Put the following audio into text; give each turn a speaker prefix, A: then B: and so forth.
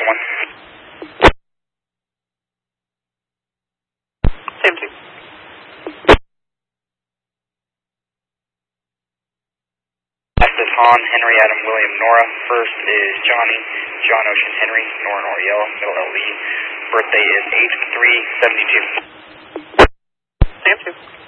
A: 1. Same 2. Last is Han, Henry, Adam, William, Nora. First is Johnny, John, Ocean, Henry, Nora, Noriel, middle LE. Birthday is 8/3/72. Same 2.